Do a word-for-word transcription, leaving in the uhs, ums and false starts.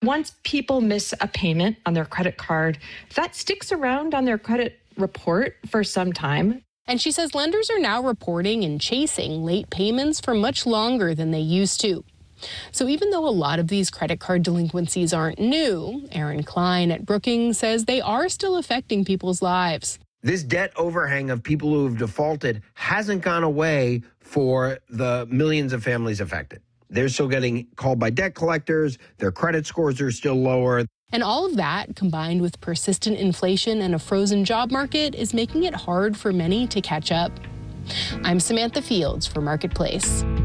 Once people miss a payment on their credit card, that sticks around on their credit report for some time. And she says lenders are now reporting and chasing late payments for much longer than they used to. So even though a lot of these credit card delinquencies aren't new, Aaron Klein at Brookings says they are still affecting people's lives. This debt overhang of people who have defaulted hasn't gone away for the millions of families affected. They're still getting called by debt collectors. Their credit scores are still lower. And all of that, combined with persistent inflation and a frozen job market, is making it hard for many to catch up. I'm Samantha Fields for Marketplace.